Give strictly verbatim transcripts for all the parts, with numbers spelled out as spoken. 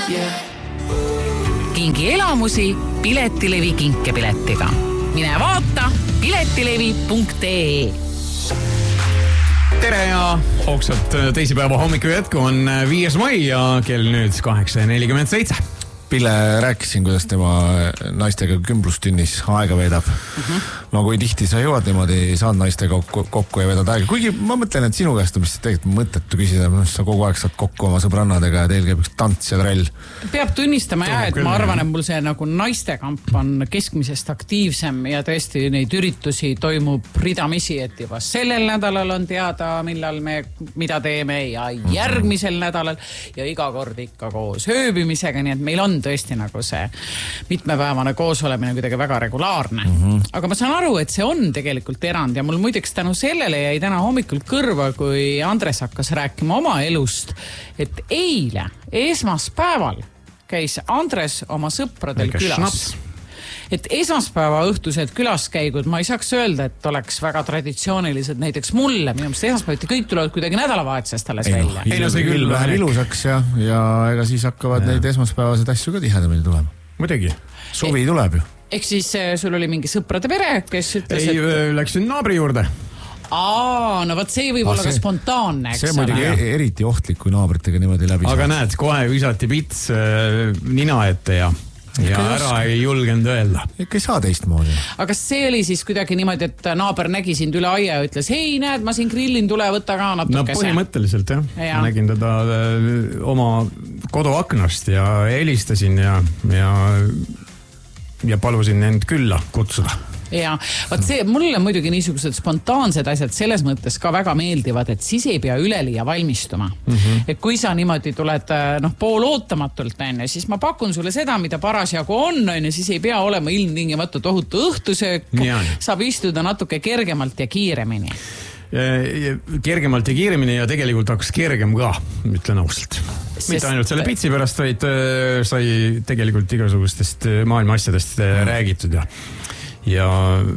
Kingi elamusi Piletilevi kinkepiletiga. Mine vaata piletilevi punkt ee. Tere ja hoogsalt teisipäeva hommiku jätku on viies mai ja kell nüüd kaheksa nelikümmend seitse. Pille rääkisin, kuidas tema naistega kümblustünnis aega veedab. Uh-huh. No kui tihti sa jõuad niimoodi, saad naistega kokku, kokku ja vedad aega. Kuigi ma mõtlen, et sinu käest on mis tegelikult mõttetu küsida, sa kogu aeg saad kokku oma sõbrannadega ja teil käib üks tants ja trell. Peab tunnistama jah, et ma arvan, et mul see nagu naistekamp on keskmisest aktiivsem ja tõesti neid üritusi toimub ridamisi, et juba sellel nädalal on teada, millal me mida teeme ja järgmisel nädalal ja iga kord ikka koos ööbimisega, nii et meil on tõesti nagu see mitmepäevane koosolemine kuidagi väga regulaarne. Mm-hmm. Aga ma saan aru, et see on tegelikult erand ja mul muideks tänu sellele jäi täna hommikul kõrva, kui Andres hakkas rääkima oma elust, et eile, esmaspäeval käis Andres oma sõpradel Ega külas. Šnaps. Et esmaspäeva õhtused külaskäigud, ma ei saaks öelda, et oleks väga traditsioonilised näiteks mulle, minu mõttes esmaspäeviti kõik tulevad kuidagi nädalavahetusest alles ei, välja. Ei no see küll vähem ilusaks ja, ja ega siis hakkavad ja. Neid esmaspäevased asju ka tihedamini tulema. Muidugi. Suvi tuleb ju. Ehk siis sul oli mingi sõprade pere, kes ütles, ei, et... läksin naabri juurde. Aa, no võt see võib olla ka spontaanne, eks see on muidugi eriti ohtlik, kui naabritega niimoodi läbi aga saab. Näed, kohe visati pits äh, nina ette ja ja ära ei julgenud öelda. Ikka ei saa teistmoodi. Aga kas see oli siis kuidagi niimoodi, et naaber nägi sind üle aia ja ütles, hei, näed, ma siin grillin, tule, võtta ka natukese. No põhimõtteliselt jah. Ja. Ma nägin teda oma koduaknast ja helistasin ja, ja, ja palusin end külla kutsuda. Ja, vaat see, mulle muidugi niisugused spontaansed asjad selles mõttes ka väga meeldivad, et siis ei pea üleliia valmistuma. Mm-hmm. Et kui sa niimoodi tuled noh, pool ootamatult, enne, siis ma pakun sulle seda, mida parasjagu on, on, siis ei pea olema ilmtingimata tohutu õhtusöök, saab istuda natuke kergemalt ja kiiremini. Kergemalt ja kiiremini ja tegelikult hakkas kergem ka, ütlen ausalt. Sest... mitte ainult selle pitsi pärast, vaid sai tegelikult igasugustest maailma asjadest räägitud ja ja,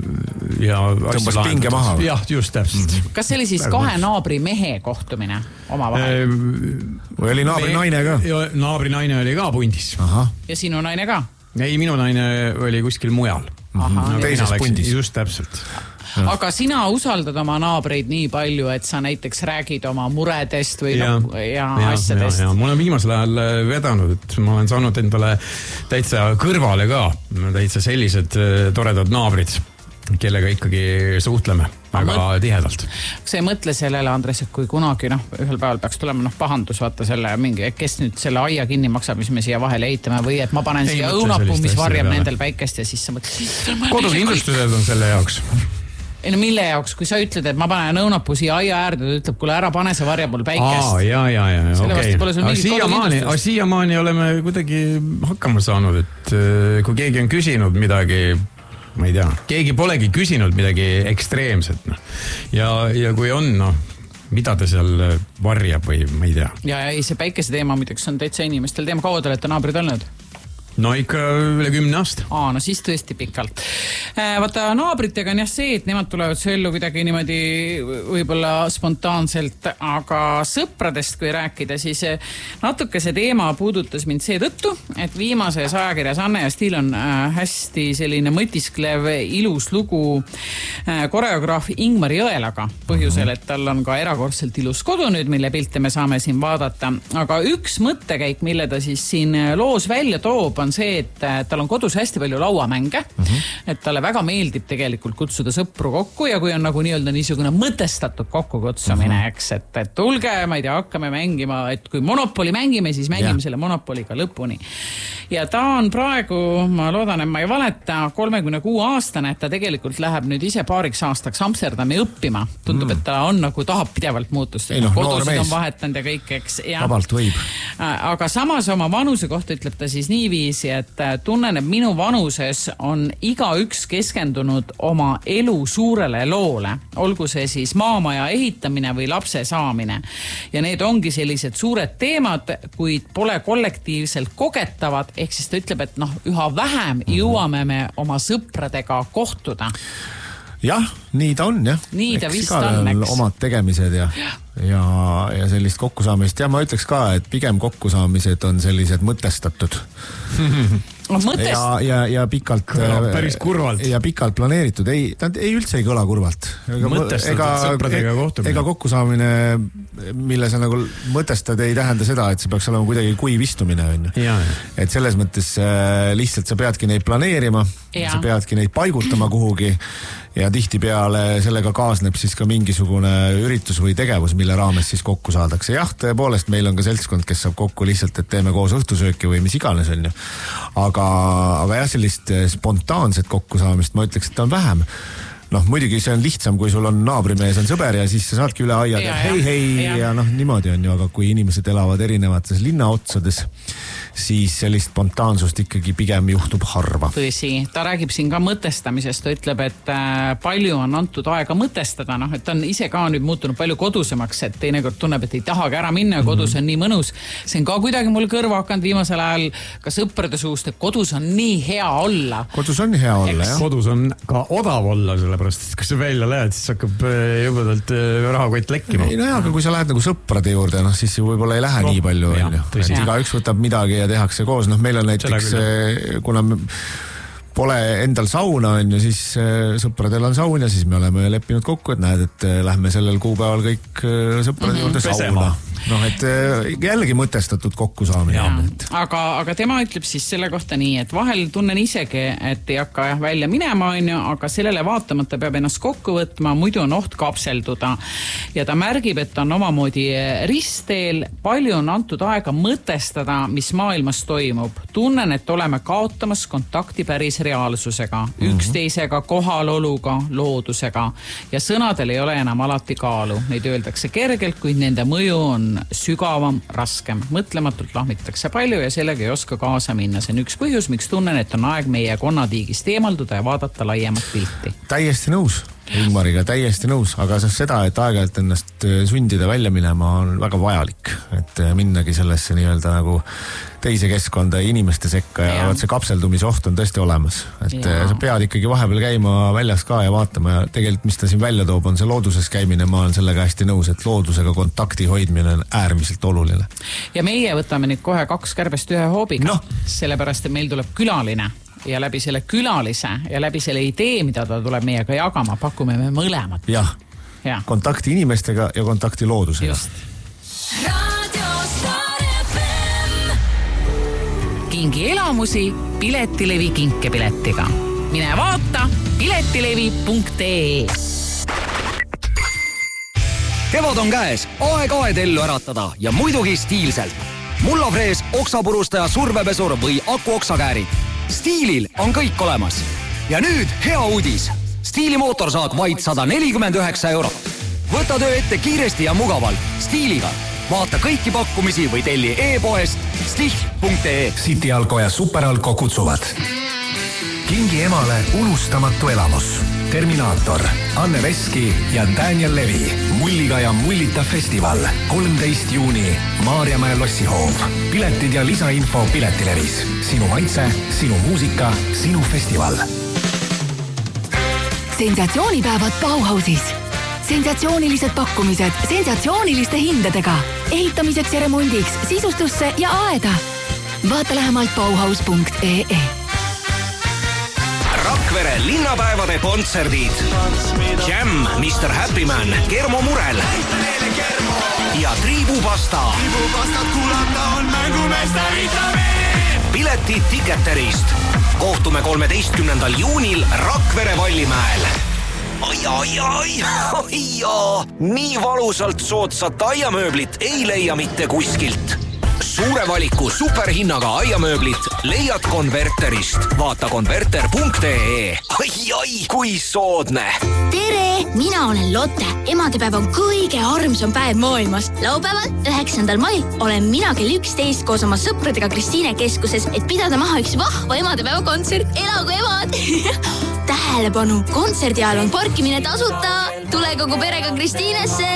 ja tõmbas pinge maha. Jah, just täpselt. Mm-hmm. Kas see oli siis kahe naabri mehe kohtumine oma vahel? Või oli naabri Me... naine ka? Naabri naine oli ka pundis. Aha. Ja sinu naine ka? Ei, minu naine oli kuskil mujal. Aha. No, teises pundis. Just täpselt. Aga sina usaldad oma naabreid nii palju, et sa näiteks räägid oma muredest või ja, no, ja, ja asjadest. Ja, ja. Mul on viimasel ajal vedanud, et ma olen saanud endale täitsa kõrvale ka, täitsa sellised toredad naabrid, kellega ikkagi suhtleme väga mõt... tihedalt. Kas ei mõtle sellele, Andres, et kui kunagi noh, ühel päeval peaks tulema noh, pahandus, vaata selle mingi, kes nüüd selle aia kinni maksab, mis me siia vahele ehitame või et ma panen ei siia õunapuu, mis varjab nendel päikest ja siis sa mõtled... Kodukindlustused on selle jaoks. Ei no mille jaoks, kui sa ütled, et ma panen õunapuu siia aia äärde, ta ütleb, kuule ära pane see varjab mul päikest. Aa, ja, ja, ja, okei. Okay. Siiamaani, siiamaani oleme kuidagi hakkama saanud, et kui keegi on küsinud midagi, ma ei tea, keegi polegi küsinud midagi ekstreemset. No. Ja, ja kui on, noh, mida ta seal varjab või ma ei tea. Ja, ja ei, see päikese teema muideks on täitsa inimestel teema. Kaua te olete naabrid olnud? No ikka üle kümne aasta. Aa, no siis tõesti pikalt. Vaata, naabritega on jah see, et nemad tulevad sõellu kuidagi niimoodi võib-olla spontaanselt, aga sõpradest kui rääkida, siis natuke see teema puudutas mind seetõttu, et viimases ajakirjas Anne ja Stiil on hästi selline mõtisklev, ilus lugu koreograaf Ingmar Jõelaga põhjusel, et tal on ka erakordselt ilus kodu nüüd, mille pilte me saame siin vaadata. Aga üks mõttekäik, mille ta siis siin loos välja toob, on see, et tal on kodus hästi palju lauamänge, uh-huh. et talle väga meeldib tegelikult kutsuda sõpru kokku ja kui on nagu nii-öelda niisugune mõtestatud kokkukutsumine, uh-huh. eks, et, et tulge, ma ei tea, hakkame mängima, et kui Monopoli mängime, siis mängime yeah. selle Monopoliga lõpuni. Ja ta on praegu, ma loodan, et ma ei valeta, kolmekümne kuue aastane, et ta tegelikult läheb nüüd ise paariks aastaks Amsterdami õppima. Tundub, mm. et ta on nagu tahab pidevalt muutust. Ei, no, kodusid on vahetanud ja kõik, eks. Ja. Vabalt võib. Aga samas oma vanuse kohta ütleb ta siis nii viis, et tunnen, et minu vanuses on igaüks keskendunud oma elu suurele loole, olgu see siis maamaja ehitamine või lapse saamine. Ja need ongi sellised suured teemad, kuid pole kollektiivselt kogetavad, ehk siis ta ütleb, et noh, üha vähem jõuame me oma sõpradega kohtuda. jah, nii ta on jah. Nii ta vist on, eks. Omad tegemised ja, ja, ja sellist kokkusaamist. Ja ma ütleks ka, et pigem kokkusaamised on sellised mõtestatud. Mõtest... Ja, ja, ja pikalt kõlab päris kurvalt. Ja pikalt planeeritud. Ei, nad ei üldse ei kõla kurvalt. Ega, mõtestatud ega, sõpradega kohtumine. Ega kokkusaamine, mille sa nagu mõtestad, ei tähenda seda, et see peaks olema kuidagi kuiv istumine. Ja, ja. Et selles mõttes äh, lihtsalt sa peadki neid planeerima, ja. Sa peadki neid paigutama kuhugi ja tihtipeale sellega kaasneb siis ka mingisugune üritus või tegevus, mille raames siis kokku saadakse. Jah, tõepoolest meil on ka seltskond, kes saab kokku lihtsalt, et teeme koos õhtusööki või mis iganes on ju. Aga, aga jah, sellist spontaanset kokkusaamist ma ütleks, et on vähem. Noh, muidugi see on lihtsam, kui sul on naabrimees, on sõber ja siis sa saadki üle aiad, et hei, hei ja, ja noh, niimoodi on ju, aga kui inimesed elavad erinevates linnaotsades, siis sellist spontaansust ikkagi pigem juhtub harva. Tõsi, ta räägib siin ka mõtestamisest, ta ütleb, et palju on antud aega mõtestada, noh, et ta on ise ka nüüd muutunud palju kodusemaks, et teinekord tunneb, et ei tahagi ära minna ja kodus on nii mõnus. See on ka kuidagi mul kõrva hakanud viimasel ajal ka sõprade suust, et kodus on nii hea olla. Kodus on hea olla, jah. Kodus on ka odav olla, sellepärast, et kui sa välja lähed, siis hakkab jubedalt rahakott lekkima. Ei, no jah, aga kui sa lähed nagu sõprade juurde, noh, siis võib-olla ei lähe no, nii palju. Ja, iga üks võtab midagi ja tehakse koos. Noh, meil on näiteks, kuna me pole endal sauna on ju, siis sõpradel on saun ja siis me oleme leppinud kokku, et näed, et lähme sellel kuupäeval kõik sõprade mm-hmm. juurde sauna. Noh, et jällegi mõtestatud kokkusaamine. Aga, aga tema ütleb siis selle kohta nii, et vahel tunnen isegi, et ei hakka jah välja minema, on ju, aga sellele vaatamata peab ennast kokku võtma, muidu on oht kapselduda. Ja ta märgib, et on omamoodi ristteel, palju on antud aega mõtestada, mis maailmas toimub. Tunnen, et oleme kaotamas kontakti päris reaalsusega, mm-hmm. üksteisega, kohaloluga, loodusega ja sõnadel ei ole enam alati kaalu. Neid öeldakse kergelt, kuid nende mõju on sügavam, raskem. Mõtlematult lahmitakse palju ja sellega ei oska kaasa minna. See on üks põhjus, miks tunnen, et on aeg meie konnatiigist eemalduda ja vaadata laiemat pilti. Täiesti nõus. Ingmariga täiesti nõus, aga seda, et aeg-ajalt ennast sundida välja minema on väga vajalik, et minnagi sellesse nii-öelda nagu teise keskkonda inimeste sekka ja, ja. See kapseldumise oht on tõesti olemas, et ja. Sa pead ikkagi vahepeal käima väljas ka ja vaatama ja tegelikult mis ta siin välja toob, on see looduses käimine, ma olen sellega hästi nõus, et loodusega kontakti hoidmine on äärmiselt oluline. Ja meie võtame nüüd kohe kaks kärbest ühe hoobiga, no. Sellepärast, et meil tuleb külaline ja läbi selle külalise ja läbi selle idee, mida ta tuleb meiega jagama, pakume me mõlemat. Jah, ja. Kontakti inimestega ja kontakti loodusega. Just. Kingi elamusi Piletilevi kinkepiletiga. Mine vaata piletilevi punkt ee. Kevad on käes, aeg aed ellu äratada ja muidugi stiilselt. Mullafrees, oksapurustaja, survepesur või akuoksakäärid. Stiilil on kõik olemas. Ja nüüd hea uudis. Stiili mootorsaag vaid sada nelikümmend üheksa eurot. Võta töö ette kiiresti ja mugavalt. Stiiliga. Vaata kõiki pakkumisi või telli e-poest stih punkt ee. City Alko ja Super Alko kutsuvad. Kingi emale unustamatu elamus. Terminaator, Anne Veski ja Daniel Levi. Mulliga ja Mullita festival. kolmteist juuni, Maarjamäe lossihoov. Piletid ja lisainfo Piletilevis. Sinu maitse, sinu muusika, sinu festival. Sensatsioonipäevad Bauhausis. Sensatsioonilised pakkumised sensatsiooniliste hindadega. Ehitamiseks ja remondiks, sisustusse ja aeda. Vaata lähemalt bauhaus punkt ee. Rakvere linnapäevade kontserdid. Jam, mister Happyman, Kermo Murel ja Triibupasta. Triibupastat kuulata on mängumestarita. Piletid Ticketerist. Kohtume kolmeteistkümnendal juunil Rakvere Vallimäel. Ai, ai, ai, ai, ai, nii valusalt soodsat aiamööblit ei leia mitte kuskilt. Suure valiku superhinnaga aiamööblit leiad Konverterist. Vaata konverter punkt ee. Ai, ai, kui soodne. Tere, mina olen Lotte. Emadepäev on kõige armsam päev maailmas. Laupäeval, üheksandal mail olen mina kell üksteist koos oma sõpradega Kristiine keskuses, et pidada maha üks vahva emadepäeva kontsert. Elagu emad! Tähelepanu, kontserdi ajal on parkimine tasuta. Tule kogu perega Kristiinesse.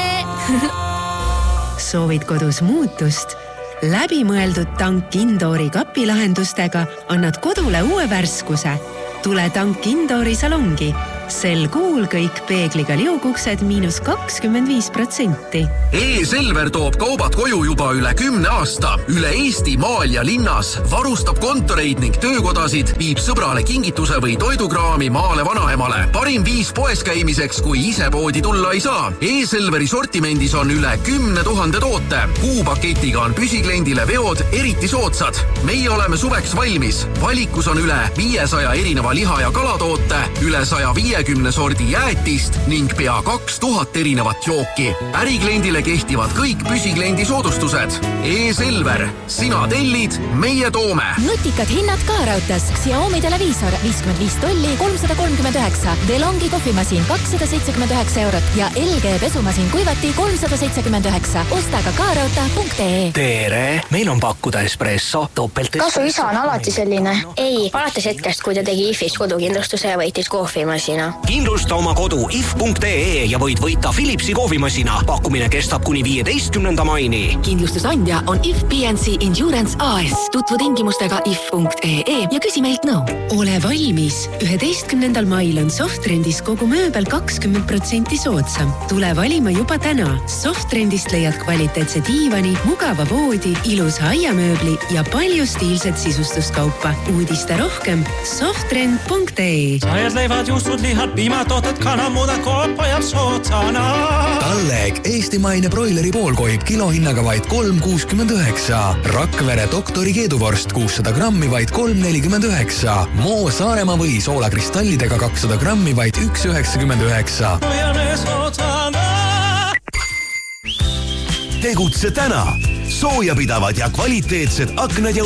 Soovid kodus muutust? Läbimõeldud tank Indoori kapilahendustega annad kodule uue värskuse. Tule tank Indoori salongi. Sel kuul kõik peegliga liuguksed miinus kakskümmend viis protsenti. E-Selver toob kaubad koju juba üle kümne aasta. Üle Eesti maal ja linnas varustab kontoreid ning töökodasid, viib sõbrale kingituse või toidukraami maale vanaemale. Parim viis poes käimiseks, kui ise poodi tulla ei saa. E-Selveri sortimendis on üle kümne tuhande toote. Kuupaketiga on püsiklendile veod eriti soodsad. Meie oleme suveks valmis. Valikus on üle viiesaja erineva liha- ja kalatoote, üle saja viiekümne sordi jäätist ning pea kaks tuhat erinevat jooki. Äriklendile kehtivad kõik püsiklendi soodustused. E-Selver. Sina tellid, meie toome. Nutikad hinnad ka raudtas. Xiaomi televiisor viiskümmend viis tolli kolmsada kolmkümmend üheksa. DeLonghi kohvimasin kakssada seitsekümmend üheksa eurot ja L G pesumasin kuivati kolmsada seitsekümmend üheksa. Osta ka kaarauta punkt ee. Tere, meil on pakkuda espresso topelt. Kas su isa on alati selline? Ei, alates hetkest, kui ta tegi I F-is kodukindlustuse ja võitis kohvimasina. Kindlusta oma kodu I F punkt ee ja võid võita Philipsi kohvimasina. Pakkumine kestab kuni viieteistkümnenda maini. Kindlustusandja on I F P N C Insurance A S. Tutvu tingimustega I F punkt ee ja küsi meilt nõu. Ole valmis. üheteistkümnendal mail on Softrendis kogu mööbel kakskümmend protsenti soodsam. Tule valima juba täna. Softrendist leiad kvaliteetse diivani, mugava voodi, ilusa aiamööbli ja palju stiilset sisustuskaupa. Uudiste rohkem softrend punkt ee. Sajad leivad, juustud, lihad, piimatooted, kanamuda, koop ajab sootsana. Talleg, eestimaine broileri poolkoip kilohinnaga vaid kolm kuuskümmend üheksa. Rakvere doktori keeduvorst kuussada grammi vaid kolm nelikümmend üheksa. Moo Saaremaa või soolakristallidega kakssada grammi vaid üks üheksakümmend üheksa. Tegutse täna. Soojapidavad ja kvaliteetsed aknad ja